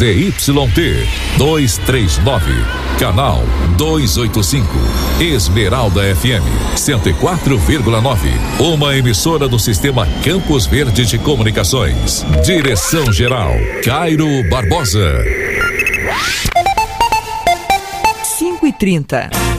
ZYT 239, canal 285, Esmeralda FM 104,9, uma emissora do Sistema Campos Verde de Comunicações. Direção-geral, Cairo Barbosa. 5h30.